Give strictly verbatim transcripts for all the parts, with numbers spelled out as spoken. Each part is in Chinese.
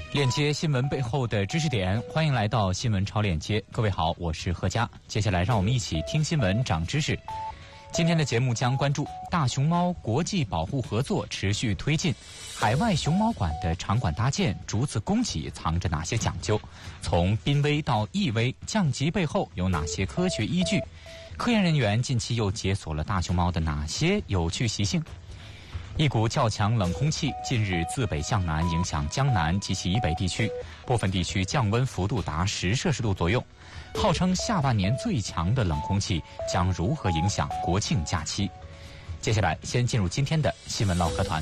链接新闻背后的知识点，欢迎来到新闻超链接。各位好，我是何佳。接下来让我们一起听新闻长知识。今天的节目将关注大熊猫国际保护合作持续推进，海外熊猫馆的场馆搭建逐字供给藏着哪些讲究？从濒危到易危降级背后有哪些科学依据？科研人员近期又解锁了大熊猫的哪些有趣习性？一股较强冷空气近日自北向南影响江南及其以北地区，部分地区降温幅度达十摄氏度左右。号称下半年最强的冷空气将如何影响国庆假期？接下来先进入今天的新闻唠嗑团。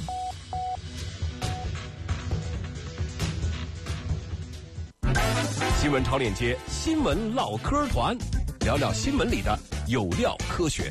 新闻超链接，新闻唠嗑团，聊聊新闻里的有料科学。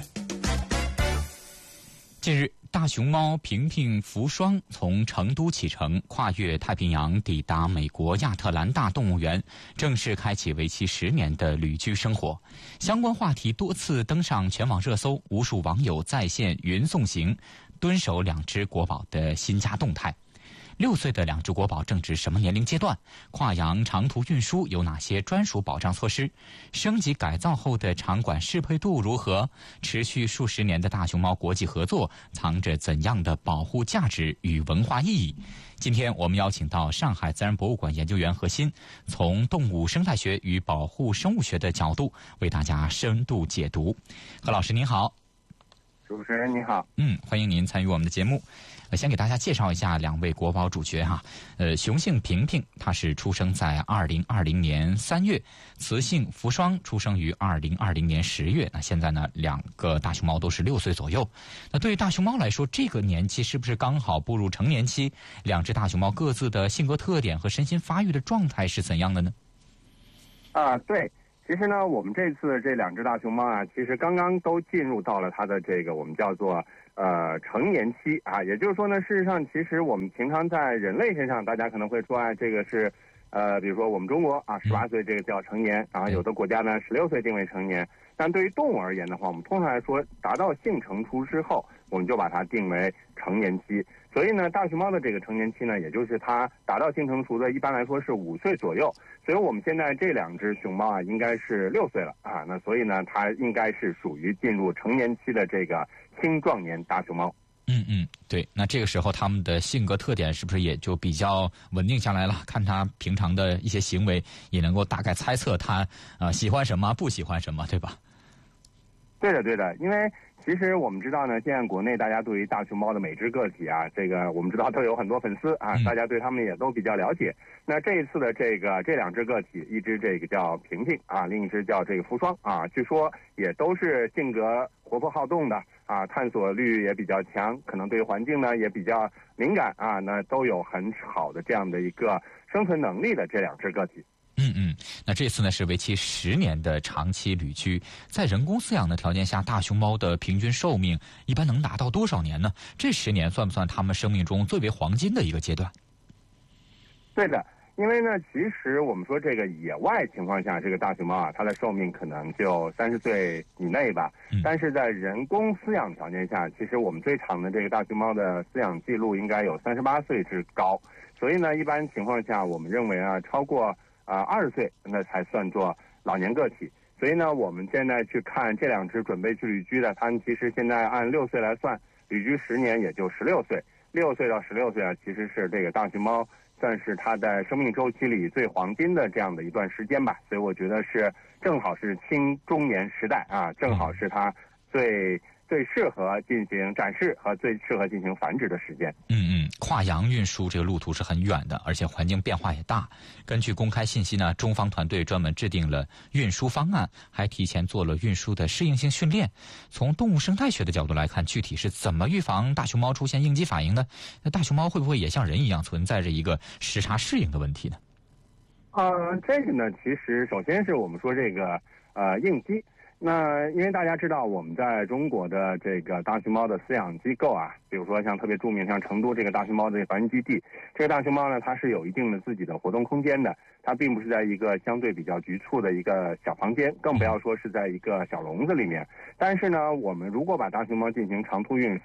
近日，大熊猫平平福双从成都启程，跨越太平洋抵达美国亚特兰大动物园，正式开启为期十年的旅居生活。相关话题多次登上全网热搜，无数网友在线云送行，蹲守两只国宝的新家动态。六岁的两只国宝正值什么年龄阶段？跨洋长途运输有哪些专属保障措施？升级改造后的场馆适配度如何？持续数十年的大熊猫国际合作藏着怎样的保护价值与文化意义？今天我们邀请到上海自然博物馆研究员何鑫，从动物生态学与保护生物学的角度为大家深度解读。何老师您好。 主持人你好。 嗯，欢迎您参与我们的节目。呃，先给大家介绍一下两位国宝主角哈。呃，雄性平平，它是出生在二零二零年三月；雌性福双出生于二零二零年十月。那现在呢，两个大熊猫都是六岁左右。那对于大熊猫来说，这个年纪是不是刚好步入成年期？两只大熊猫各自的性格特点和身心发育的状态是怎样的呢？ 啊，对。其实呢，我们这次这两只大熊猫啊，其实刚刚都进入到了它的这个我们叫做呃成年期啊，也就是说呢，事实上，其实我们平常在人类身上，大家可能会说，哎，这个是呃，比如说我们中国啊，十八岁这个叫成年，然后有的国家呢，十六岁定为成年。但对于动物而言的话，我们通常来说，达到性成熟之后，我们就把它定为成年期。所以呢，大熊猫的这个成年期呢，也就是它达到性成熟的，一般来说是五岁左右。所以我们现在这两只熊猫啊，应该是六岁了啊。那所以呢，它应该是属于进入成年期的这个青壮年大熊猫。 嗯嗯，对。那这个时候它们的性格特点是不是也就比较稳定下来了？看它平常的一些行为，也能够大概猜测它呃喜欢什么，不喜欢什么，对吧？ 对的，对的。因为其实我们知道呢，现在国内大家对于大熊猫的每只个体啊，这个我们知道都有很多粉丝啊，大家对他们也都比较了解。那这一次的这个这两只个体，一只这个叫平平啊，另一只叫这个福双啊，据说也都是性格活泼好动的啊，探索欲也比较强，可能对环境呢也比较敏感啊，那都有很好的这样的一个生存能力的这两只个体。 嗯嗯，那这次呢是为期十年的长期旅居，在人工饲养的条件下，大熊猫的平均寿命一般能达到多少年呢？这十年算不算它们生命中最为黄金的一个阶段？ 对的，因为呢，其实我们说这个野外情况下，这个大熊猫啊，它的寿命可能就三十岁以内吧。嗯、但是在人工饲养条件下，其实我们最长的这个大熊猫的饲养记录应该有三十八岁之高。所以呢，一般情况下，我们认为啊，超过啊，二十岁那才算作老年个体。所以呢，我们现在去看这两只准备去旅居的，它们其实现在按六岁来算，旅居十年也就十六岁。六岁到十六岁啊，其实是这个大熊猫算是它在生命周期里最黄金的这样的一段时间吧。所以我觉得是正好是青中年时代啊，正好是它最最适合进行展示和最适合进行繁殖的时间。 嗯嗯，跨洋运输这个路途是很远的，而且环境变化也大。根据公开信息呢，中方团队专门制定了运输方案，还提前做了运输的适应性训练。从动物生态学的角度来看，具体是怎么预防大熊猫出现应激反应呢？那大熊猫会不会也像人一样存在着一个时差适应的问题呢？ 呃，这个呢，其实首先是我们说这个呃应激。那因为大家知道，我们在中国的这个大熊猫的饲养机构啊，比如说像特别著名像成都这个大熊猫的繁育基地，这个大熊猫呢，它是有一定的自己的活动空间的，它并不是在一个相对比较局促的一个小房间，更不要说是在一个小笼子里面。但是呢，我们如果把大熊猫进行长途运输，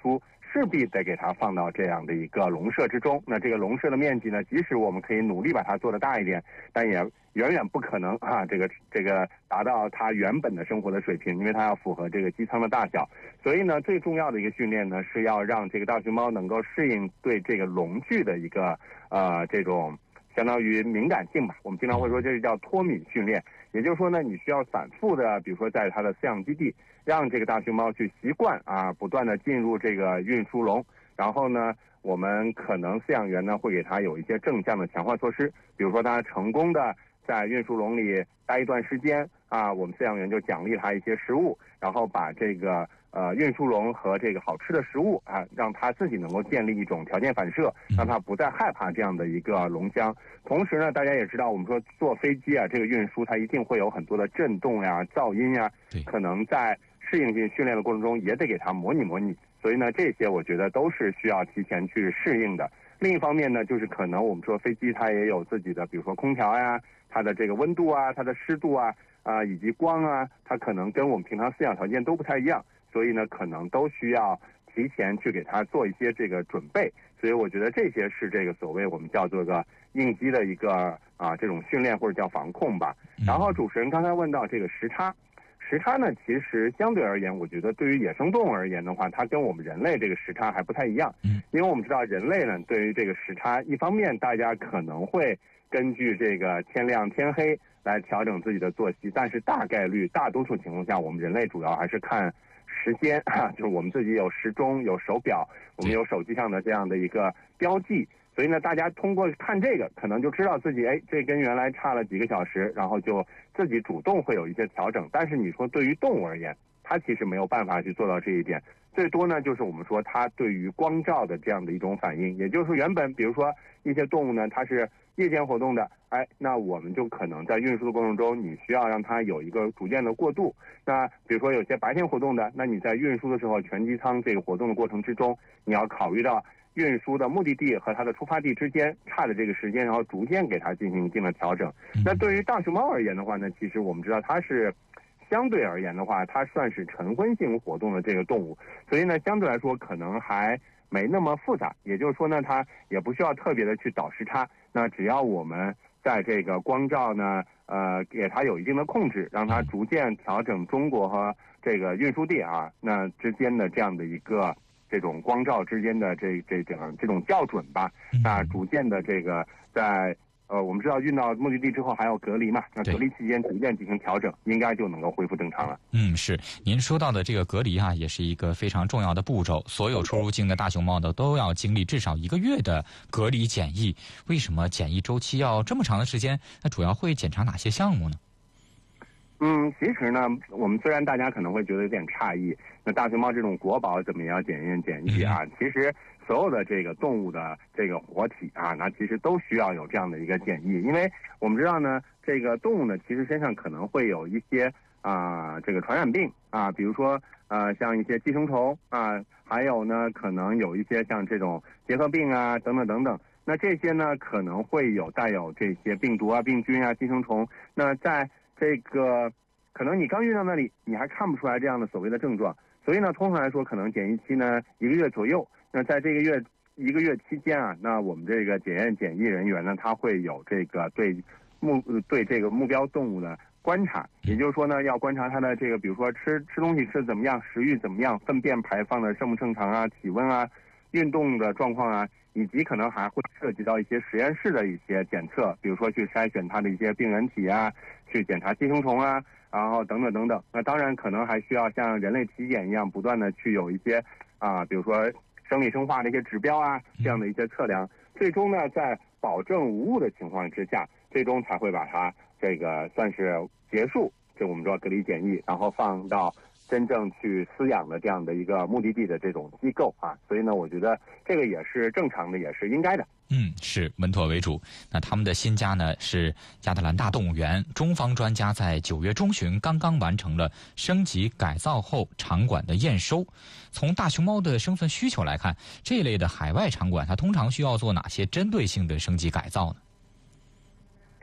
势必得给它放到这样的一个笼舍之中。那这个笼舍的面积呢，即使我们可以努力把它做得大一点，但也远远不可能啊，这个这个达到它原本的生活的水平，因为它要符合这个机舱的大小。所以呢，最重要的一个训练呢，是要让这个大熊猫能够适应对这个笼具的一个呃这种相当于敏感性吧。我们经常会说这是叫脱敏训练，也就是说呢，你需要反复的，比如说在它的饲养基地，让这个大熊猫去习惯啊，不断的进入这个运输笼，然后呢，我们可能饲养员呢会给它有一些正向的强化措施，比如说它成功的在运输笼里待一段时间啊，我们饲养员就奖励它一些食物，然后把这个呃运输笼和这个好吃的食物啊，让它自己能够建立一种条件反射，让它不再害怕这样的一个笼箱。同时呢，大家也知道，我们说坐飞机啊，这个运输它一定会有很多的震动呀、噪音呀，可能在适应性训练的过程中也得给它模拟模拟。所以呢，这些我觉得都是需要提前去适应的。另一方面呢，就是可能我们说飞机它也有自己的，比如说空调呀，它的这个温度啊，它的湿度啊，啊、呃、以及光啊，它可能跟我们平常饲养条件都不太一样，所以呢，可能都需要提前去给它做一些这个准备。所以我觉得这些是这个所谓我们叫做个应激的一个啊这种训练或者叫防控吧。然后主持人刚才问到这个时差。时差呢，其实相对而言，我觉得对于野生动物而言的话，它跟我们人类这个时差还不太一样。嗯，因为我们知道人类呢，对于这个时差，一方面大家可能会根据这个天亮天黑来调整自己的作息，但是大概率大多数情况下，我们人类主要还是看时间，就是我们自己有时钟、有手表，我们有手机上的这样的一个标记。所以呢，大家通过看这个，可能就知道自己，哎，这跟原来差了几个小时，然后就自己主动会有一些调整。但是你说对于动物而言，它其实没有办法去做到这一点。最多呢，就是我们说它对于光照的这样的一种反应，也就是原本比如说一些动物呢，它是夜间活动的，哎，那我们就可能在运输的过程中，你需要让它有一个逐渐的过渡。那比如说有些白天活动的，那你在运输的时候，全机舱这个活动的过程之中，你要考虑到运输的目的地和它的出发地之间差的这个时间，然后逐渐给它进行一定的调整。那对于大熊猫而言的话呢，其实我们知道它是相对而言的话，它算是晨昏性活动的这个动物，所以呢，相对来说可能还没那么复杂。也就是说呢，它也不需要特别的去倒时差。那只要我们在这个光照呢，呃，给它有一定的控制，让它逐渐调整中国和这个运输地啊那之间的这样的一个这种光照之间的这这这这种校准吧，那逐渐的这个在呃我们知道运到目的地之后还要隔离嘛，那隔离期间逐渐进行调整，应该就能够恢复正常了。 嗯，是您说到的这个隔离啊，也是一个非常重要的步骤。所有出入境的大熊猫呢，都要经历至少一个月的隔离检疫。为什么检疫周期要这么长的时间？那主要会检查哪些项目呢？ 嗯，其实呢，我们虽然大家可能会觉得有点诧异，那大熊猫这种国宝怎么也要检验检疫啊？其实所有的这个动物的这个活体啊，那其实都需要有这样的一个检疫，因为我们知道呢，这个动物呢，其实身上可能会有一些啊、呃、这个传染病啊，比如说呃像一些寄生虫啊，还有呢可能有一些像这种结核病啊等等等等。那这些呢可能会有带有这些病毒啊、病菌啊、寄生虫。那在这个可能你刚运到那里，你还看不出来这样的所谓的症状，所以呢，通常来说，可能检疫期呢一个月左右。那在这个月一个月期间啊，那我们这个检验检疫人员呢，他会有这个对目对这个目标动物的观察，也就是说呢，要观察它的这个，比如说吃吃东西吃怎么样，食欲怎么样，粪便排放的正不正常啊，体温啊，运动的状况啊。以及可能还会涉及到一些实验室的一些检测，比如说去筛选它的一些病原体啊，去检查寄生虫啊，然后等等等等。那当然可能还需要像人类体检一样，不断的去有一些啊，比如说生理生化的一些指标啊，这样的一些测量。最终呢，在保证无误的情况之下，最终才会把它这个算是结束，就我们说隔离检疫，然后放到真正去饲养的这样的一个目的地的这种机构啊，所以呢，我觉得这个也是正常的，也是应该的。 嗯，是稳妥为主。那他们的新家呢是亚特兰大动物园，中方专家在九月中旬刚刚完成了升级改造后场馆的验收。从大熊猫的生存需求来看，这一类的海外场馆它通常需要做哪些针对性的升级改造呢？ 对，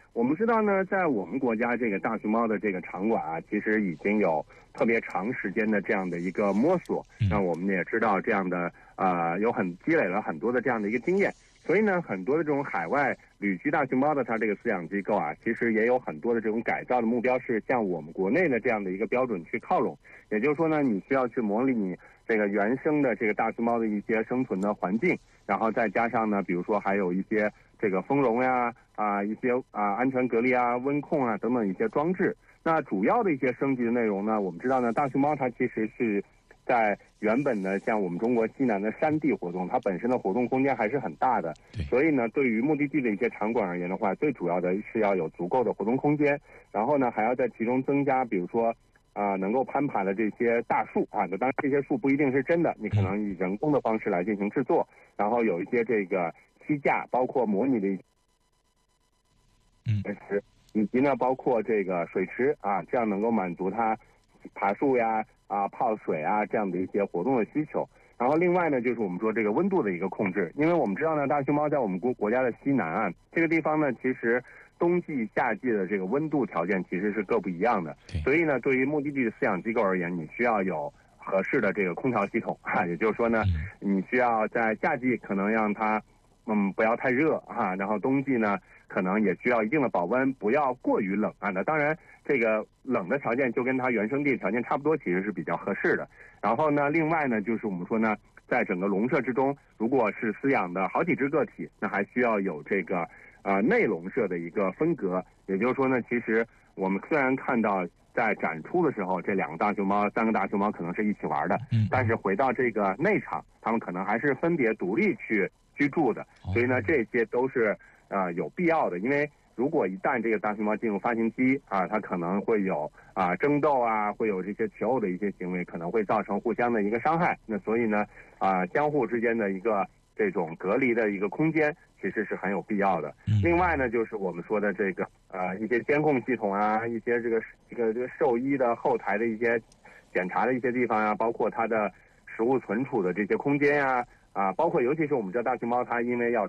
我们知道呢，在我们国家这个大熊猫的这个场馆啊，其实已经有特别长时间的这样的一个摸索。那我们也知道这样的呃，有很积累了很多的这样的一个经验。所以呢，很多的这种海外旅居大熊猫的它这个饲养机构啊，其实也有很多的这种改造的目标是向我们国内的这样的一个标准去靠拢。也就是说呢，你需要去模拟你这个原生的这个大熊猫的一些生存的环境，然后再加上呢，比如说还有一些这个丰容呀、啊一些啊安全隔离啊、温控啊等等一些装置。那主要的一些升级的内容呢，我们知道呢，大熊猫它其实是在原本呢，像我们中国西南的山地活动，它本身的活动空间还是很大的。所以呢，对于目的地的一些场馆而言的话，最主要的是要有足够的活动空间，然后呢，还要在其中增加，比如说啊、呃，能够攀爬的这些大树啊，当然这些树不一定是真的，你可能以人工的方式来进行制作，然后有一些这个栖架，包括模拟的一些嗯， 以及呢，包括这个水池啊，这样能够满足它爬树呀、啊泡水啊这样的一些活动的需求。然后另外呢，就是我们说这个温度的一个控制，因为我们知道呢，大熊猫在我们国国家的西南岸这个地方呢，其实冬季、夏季的这个温度条件其实是各不一样的。所以呢，对于目的地的饲养机构而言，你需要有合适的这个空调系统啊，也就是说呢，你需要在夏季可能让它嗯不要太热啊，然后冬季呢可能也需要一定的保温，不要过于冷啊。那当然，这个冷的条件就跟它原生地条件差不多，其实是比较合适的。然后呢，另外呢，就是我们说呢，在整个笼舍之中，如果是饲养的好几只个体，那还需要有这个呃内笼舍的一个分隔。也就是说呢，其实我们虽然看到在展出的时候，这两个大熊猫、三个大熊猫可能是一起玩的，但是回到这个内场，它们可能还是分别独立去居住的。所以呢，这些都是呃有必要的，因为如果一旦这个大熊猫进入发情期啊，它可能会有啊争斗啊，会有这些求偶的一些行为，可能会造成互相的一个伤害。那所以呢，啊相互之间的一个这种隔离的一个空间，其实是很有必要的。另外呢，就是我们说的这个呃一些监控系统啊，一些这个这个这个兽医的后台的一些检查的一些地方啊，包括它的食物存储的这些空间呀、啊，啊包括尤其是我们知道大熊猫它因为要